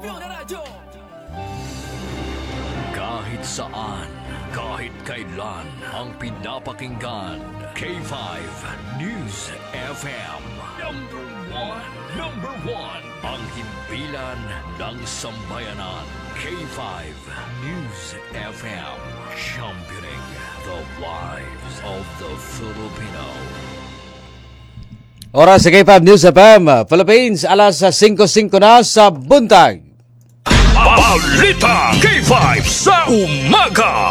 Kahit saan, kahit kailan, ang pinapakinggan. K5 News FM. Number one. Ang himpilan ng sambayanan. K5 News FM. Championing the lives of the Filipino. Oras sa K5 News FM, Philippines, alas 5:05 na sa buntag. Balita K5 sa umaga.